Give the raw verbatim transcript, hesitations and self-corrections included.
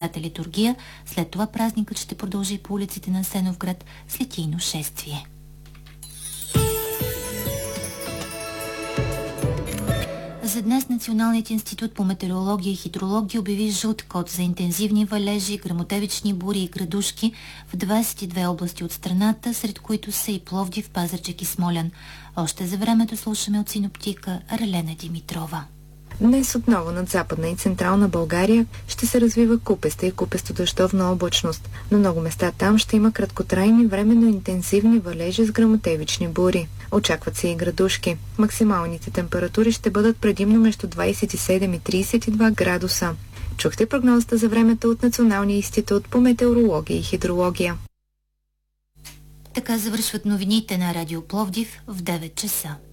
света литургия. След това празникът ще продължи по улиците на Асеновград с литийно шествие. За днес Националният институт по метеорология и хидрология обяви жълт код за интензивни валежи, гръмотевични бури и градушки в двадесет и две области от страната, сред които са и Пловдив, Пазарджик и Смолян. Още за времето слушаме от синоптика Ралена Димитрова. Днес отново над Западна и Централна България ще се развива купеста и купесто-дъждовна облачност. На много места там ще има краткотрайни временно интензивни валежи с гръмотевични бури. Очакват се и градушки. Максималните температури ще бъдат предимно между двадесет и седем и тридесет и два градуса. Чухте прогнозата за времето от Националния институт по метеорология и хидрология. Така завършват новините на Радио Пловдив в девет часа.